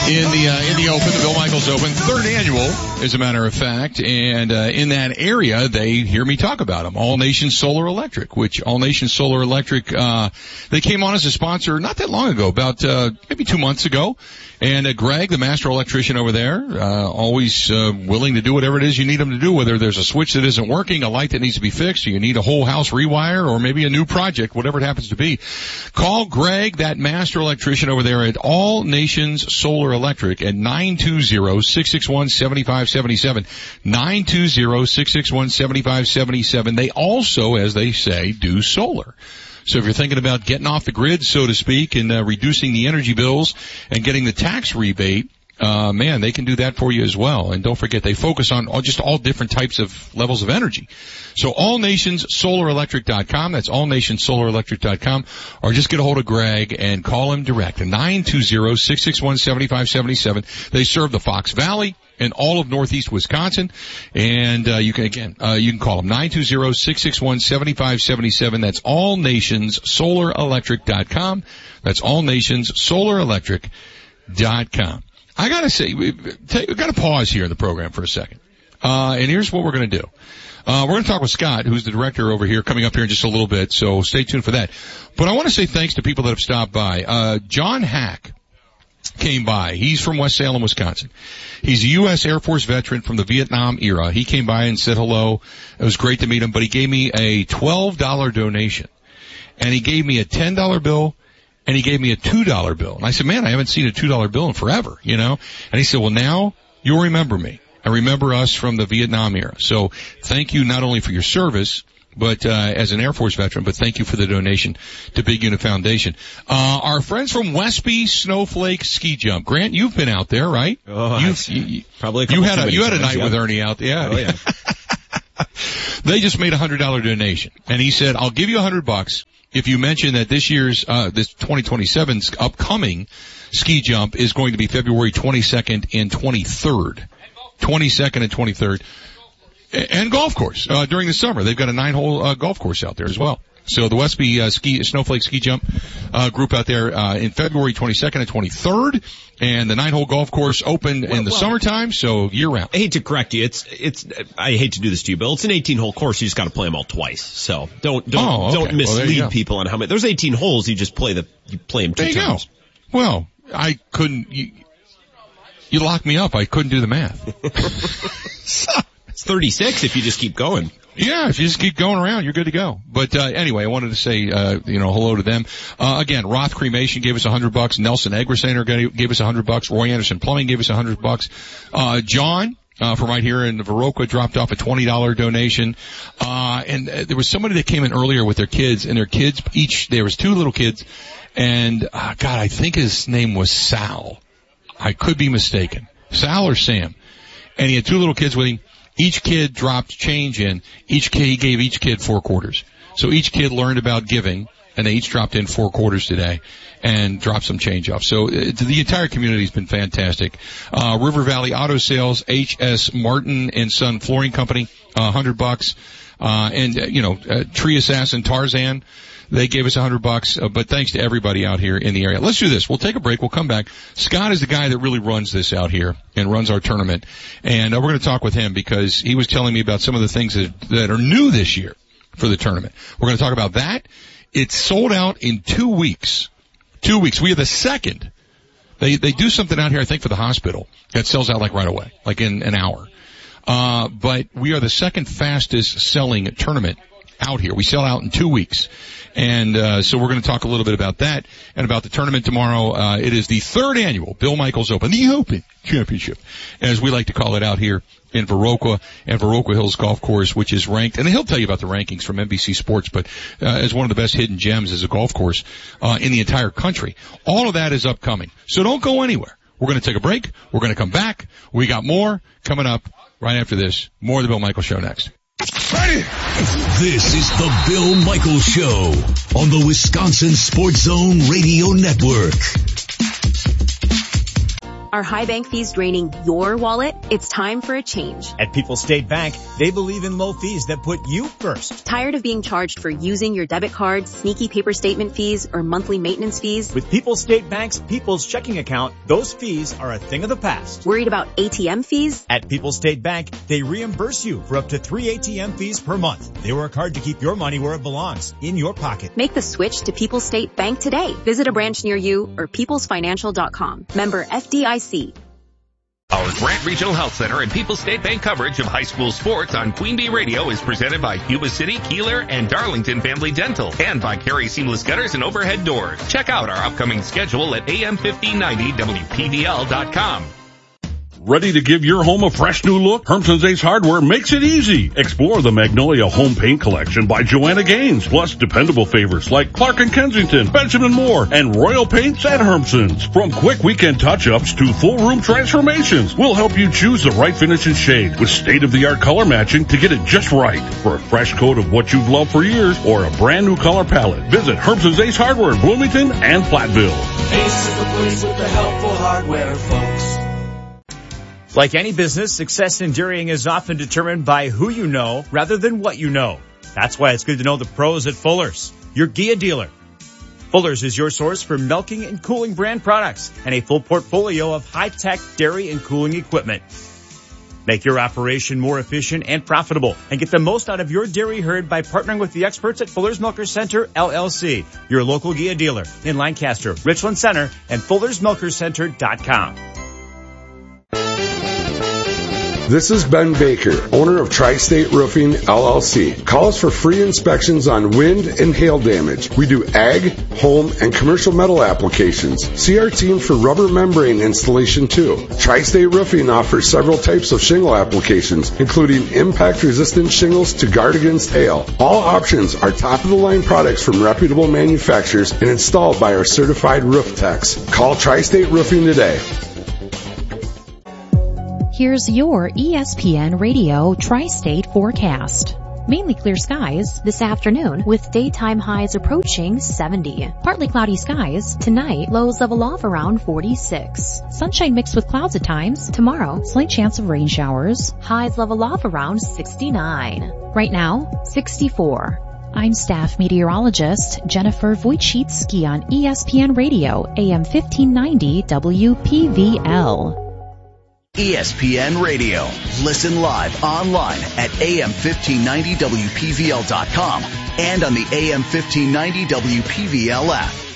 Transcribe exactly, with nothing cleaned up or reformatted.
in the uh, in the Open, the Bill Michaels Open, third annual, as a matter of fact, and uh, in that area, they hear me talk about them. All Nation Solar Electric, which All Nation Solar Electric, uh, they came on as a sponsor not that long ago, about uh, maybe two months ago. And uh, Greg, the master electrician over there, uh, always uh, willing to do whatever it is you need him to do, whether there's a switch that isn't working, a light that needs to be fixed, or you need a whole house rewire, or maybe a new project, whatever it happens to be. Call Greg, that master electrician over there at All Nations Solar Electric at nine two zero, six six one, seven five seven seven, nine two zero, six six one, seven five seven seven. They also, as they say, do solar. So if you're thinking about getting off the grid, so to speak, and uh, reducing the energy bills and getting the tax rebate, uh, man, they can do that for you as well. And don't forget, they focus on all, just all different types of levels of energy. So all nations solar electric dot com, that's all nations solar electric dot com, or just get a hold of Greg and call him direct at nine two zero, six six one, seven five seven seven. They serve the Fox Valley and all of northeast Wisconsin. And uh, you can, again, uh, you can call them nine two zero, six six one, seven five seven seven. That's all nations solar electric dot com. That's all nations solar electric dot com. I gotta say, we've got to pause here in the program for a second. Uh, and here's what we're gonna do. Uh, we're gonna talk with Scott, who's the director over here, coming up here in just a little bit, so stay tuned for that. But I want to say thanks to people that have stopped by. Uh, John Hack came by. He's from West Salem, Wisconsin. He's a U S Air Force veteran from the Vietnam era. He came by and said hello. It was great to meet him, but he gave me a twelve dollar donation. And he gave me a ten dollar bill, and he gave me a two dollar bill. And I said, man, I haven't seen a two dollar bill in forever, you know? And he said, well, now you'll remember me and remember us from the Vietnam era. So thank you not only for your service, but uh as an Air Force veteran, but thank you for the donation to Big Unit Foundation. Uh Our friends from Westby Snowflake Ski Jump. Grant, you've been out there, right? Oh, you've, you, probably a you had a you had a times, night yeah. with Ernie out there. Yeah. Oh, yeah. They just made a hundred dollar donation, and he said, I'll give you a hundred bucks if you mention that this year's uh this twenty twenty-seven's upcoming ski jump is going to be February twenty-second and twenty-third. twenty-second and twenty-third. And golf course, uh, during the summer. They've got a nine-hole, uh, golf course out there as well. So the Westby, uh, ski, Snowflake Ski Jump, uh, group out there, uh, in February twenty-second and twenty-third. And the nine-hole golf course open well, in the well, summertime, so year-round. I hate to correct you. It's, it's, I hate to do this to you, Bill. It's an eighteen-hole course. You just gotta play them all twice. So don't, don't, oh, okay. don't mislead well, people on how many. There's eighteen holes. You just play the, you play them two there you times. Go. Well, I couldn't, you, you locked me up. I couldn't do the math. So, it's thirty-six if you just keep going. Yeah, if you just keep going around, you're good to go. But, uh, anyway, I wanted to say, uh, you know, hello to them. Uh, again, Roth Cremation gave us a hundred bucks. Nelson Agri Center gave us a hundred bucks. Roy Anderson Plumbing gave us a hundred bucks. Uh, John, uh, from right here in Viroqua dropped off a twenty dollar donation. Uh, and uh, there was somebody that came in earlier with their kids, and their kids each, there was two little kids, and, uh, God, I think his name was Sal. I could be mistaken. Sal or Sam. And he had two little kids with him. Each kid dropped change in. Each kid, he gave each kid four quarters. So each kid learned about giving, and they each dropped in four quarters today and dropped some change off. So uh, the entire community's been fantastic. Uh, River Valley Auto Sales, H S Martin and Son Flooring Company, a uh, hundred bucks. Uh, and, uh, you know, uh, Tree Assassin Tarzan, they gave us a hundred bucks, uh, but thanks to everybody out here in the area. Let's do this. We'll take a break. We'll come back. Scott is the guy that really runs this out here and runs our tournament. And uh, we're going to talk with him because he was telling me about some of the things that, that are new this year for the tournament. We're going to talk about that. It's sold out in two weeks. Two weeks. We are the second. They, they do something out here, I think, for the hospital that sells out like right away, like in an hour. Uh, but we are the second fastest selling tournament out here. We sell out in two weeks. And, uh, so we're going to talk a little bit about that and about the tournament tomorrow. Uh, it is the third annual Bill Michaels Open, the Open Championship, as we like to call it out here in Viroqua and Viroqua Hills Golf Course, which is ranked, and he'll tell you about the rankings from N B C Sports, but, uh, as one of the best hidden gems as a golf course, uh, in the entire country. All of that is upcoming. So don't go anywhere. We're going to take a break. We're going to come back. We got more coming up right after this. More of the Bill Michaels Show next. Ready? This is the Bill Michaels Show on the Wisconsin Sports Zone Radio Network. Are high bank fees draining your wallet? It's time for a change. At People's State Bank, they believe in low fees that put you first. Tired of being charged for using your debit card, sneaky paper statement fees, or monthly maintenance fees? With People's State Bank's People's Checking Account, those fees are a thing of the past. Worried about A T M fees? At People's State Bank, they reimburse you for up to three A T M fees per month. They work hard to keep your money where it belongs, in your pocket. Make the switch to People's State Bank today. Visit a branch near you or peoples financial dot com. Member F D I C. Our Grant Regional Health Center and People's State Bank coverage of high school sports on Queen Bee Radio is presented by Cuba City, Keeler, and Darlington Family Dental, and by Carey Seamless Gutters and Overhead Doors. Check out our upcoming schedule at A M fifteen ninety W P V L dot com. Ready to give your home a fresh new look? Hermson's Ace Hardware makes it easy. Explore the Magnolia Home Paint Collection by Joanna Gaines, plus dependable favorites like Clark and Kensington, Benjamin Moore, and Royal Paints at Hermson's. From quick weekend touch-ups to full room transformations, we'll help you choose the right finish and shade with state-of-the-art color matching to get it just right. For a fresh coat of what you've loved for years or a brand new color palette, visit Hermson's Ace Hardware in Bloomington and Platteville. Ace is the place with the helpful hardware, folks. Like any business, success in dairying is often determined by who you know rather than what you know. That's why it's good to know the pros at Fuller's, your Gia dealer. Fuller's is your source for milking and cooling brand products and a full portfolio of high-tech dairy and cooling equipment. Make your operation more efficient and profitable and get the most out of your dairy herd by partnering with the experts at Fuller's Milker Center, L L C, your local Gia dealer in Lancaster, Richland Center, and fullers milker center dot com. This is Ben Baker, owner of Tri-State Roofing, L L C. Call us for free inspections on wind and hail damage. We do ag, home, and commercial metal applications. See our team for rubber membrane installation too. Tri-State Roofing offers several types of shingle applications, including impact-resistant shingles to guard against hail. All options are top-of-the-line products from reputable manufacturers and installed by our certified roof techs. Call Tri-State Roofing today. Here's your E S P N Radio Tri-State forecast. Mainly clear skies this afternoon with daytime highs approaching seventy. Partly cloudy skies tonight, lows level off around forty-six. Sunshine mixed with clouds at times. Tomorrow, slight chance of rain showers. Highs level off around sixty-nine. Right now, sixty-four. I'm staff meteorologist Jennifer Wojcicki on E S P N Radio, A M fifteen ninety W P V L. E S P N Radio. Listen live online at A M fifteen ninety W P V L dot com and on the A M fifteen ninety W P V L app.